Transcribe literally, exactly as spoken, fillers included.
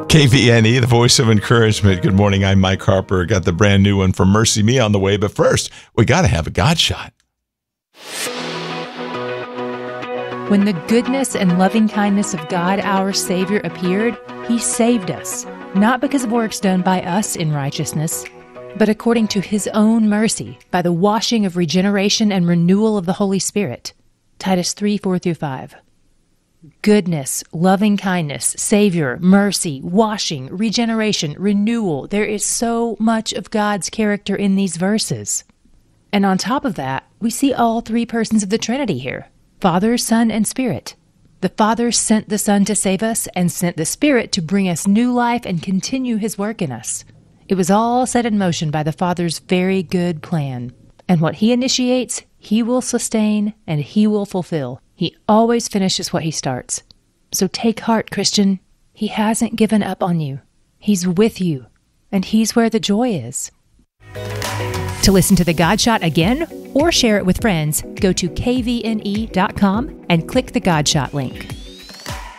K V N E, the voice of encouragement. Good morning, I'm Mike Harper. Got the brand new one from Mercy Me on the way, but first, we got to have a God shot. When the goodness and loving kindness of God, our Savior, appeared, He saved us, not because of works done by us in righteousness, but according to His own mercy, by the washing of regeneration and renewal of the Holy Spirit. Titus three, four through five. Goodness, loving kindness, Savior, mercy, washing, regeneration, renewal. There is so much of God's character in these verses. And on top of that, we see all three persons of the Trinity here: Father, Son, and Spirit. The Father sent the Son to save us and sent the Spirit to bring us new life and continue His work in us. It was all set in motion by the Father's very good plan. And what He initiates, He will sustain and He will fulfill. He always finishes what He starts. So take heart, Christian. He hasn't given up on you. He's with you, and He's where the joy is. To listen to the God Shot again or share it with friends, go to K V N E dot com and click the God Shot link.